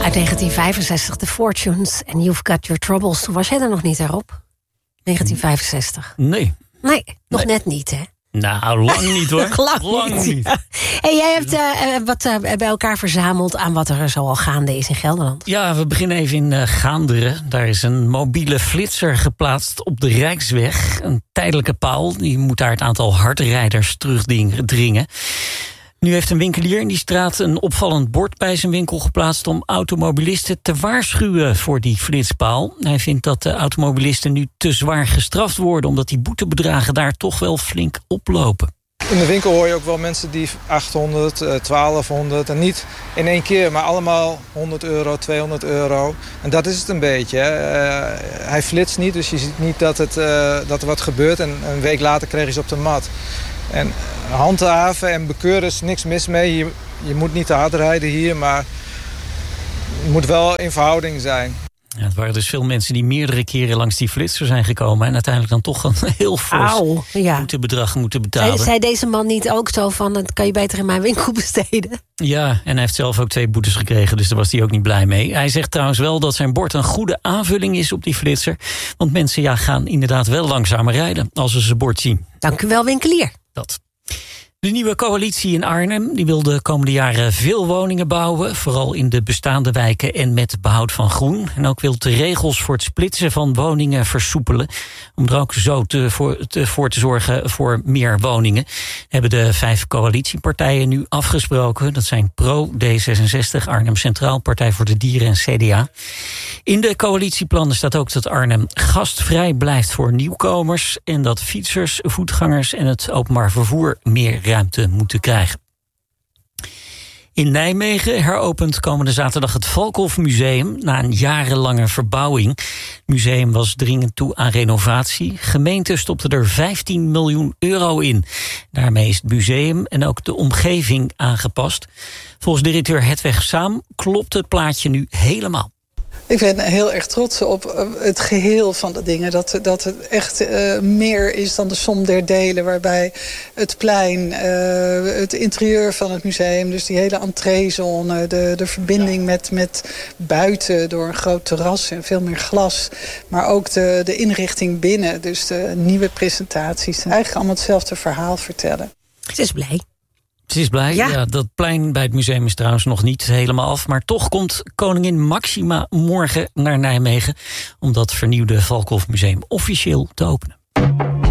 Uit 1965, The Fortunes en You've Got Your Troubles. Toen was jij er nog niet, daarop? 1965. Nee, nog net niet, hè? Nou, lang niet hoor. lang niet. Hey, jij hebt wat bij elkaar verzameld aan wat er zoal gaande is in Gelderland. Ja, we beginnen even in Gaanderen. Daar is een mobiele flitser geplaatst op de Rijksweg. Een tijdelijke paal. Die moet daar het aantal hardrijders terugdringen. Nu heeft een winkelier in die straat een opvallend bord bij zijn winkel geplaatst om automobilisten te waarschuwen voor die flitspaal. Hij vindt dat de automobilisten nu te zwaar gestraft worden, omdat die boetebedragen daar toch wel flink oplopen. In de winkel hoor je ook wel mensen die 800, 1200 en niet in één keer, maar allemaal 100 euro, 200 euro. En dat is het een beetje. Hè. Hij flitst niet, dus je ziet niet dat er wat gebeurt en een week later kreeg hij ze op de mat. En handhaven en bekeuren is niks mis mee. Je moet niet te hard rijden hier, maar het moet wel in verhouding zijn. Ja, het waren dus veel mensen die meerdere keren langs die flitser zijn gekomen en uiteindelijk dan toch een heel fors boetebedrag moeten betalen. Zei deze man niet ook zo van, dat kan je beter in mijn winkel besteden? Ja, en hij heeft zelf ook 2 boetes gekregen, dus daar was hij ook niet blij mee. Hij zegt trouwens wel dat zijn bord een goede aanvulling is op die flitser. Want mensen gaan inderdaad wel langzamer rijden als ze zijn bord zien. Dank u wel, winkelier. Dat. De nieuwe coalitie in Arnhem die wil de komende jaren veel woningen bouwen, vooral in de bestaande wijken en met behoud van groen. En ook wil de regels voor het splitsen van woningen versoepelen, om er ook zo voor te zorgen voor meer woningen. Hebben de 5 coalitiepartijen nu afgesproken. Dat zijn Pro, D66, Arnhem Centraal, Partij voor de Dieren en CDA. In de coalitieplannen staat ook dat Arnhem gastvrij blijft voor nieuwkomers en dat fietsers, voetgangers en het openbaar vervoer meer ruimte moeten krijgen. In Nijmegen heropent komende zaterdag het Valkhof Museum na een jarenlange verbouwing. Het museum was dringend toe aan renovatie. Gemeente stopte er 15 miljoen euro in. Daarmee is het museum en ook de omgeving aangepast. Volgens directeur Hedwig Saam klopt het plaatje nu helemaal. Ik ben heel erg trots op het geheel van de dingen. Dat het echt meer is dan de som der delen. Waarbij het plein, het interieur van het museum, dus die hele entreezone, de verbinding met buiten door een groot terras en veel meer glas. Maar ook de inrichting binnen, dus de nieuwe presentaties. Eigenlijk allemaal hetzelfde verhaal vertellen. Het is blij. Ze is blij. Ja, dat plein bij het museum is trouwens nog niet helemaal af. Maar toch komt koningin Maxima morgen naar Nijmegen om dat vernieuwde Valkhof Museum officieel te openen.